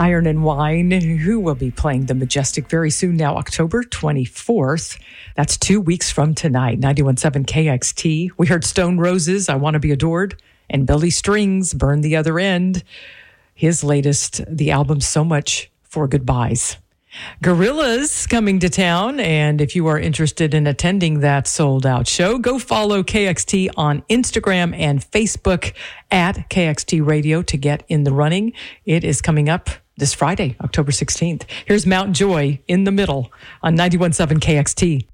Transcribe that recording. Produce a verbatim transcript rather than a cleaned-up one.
Iron and Wine, who will be playing the Majestic very soon now, October twenty-fourth. That's two weeks from tonight, ninety-one point seven K X T. We heard Stone Roses, I Want to Be Adored, and Billy Strings, Burn the Other End. His latest, the album So Much for Goodbyes. Gorillaz coming to town, and if you are interested in attending that sold-out show, go follow K X T on Instagram and Facebook at K X T Radio to get in the running. It is coming up this Friday, October sixteenth. Here's Mount Joy in the middle on ninety-one point seven K X T.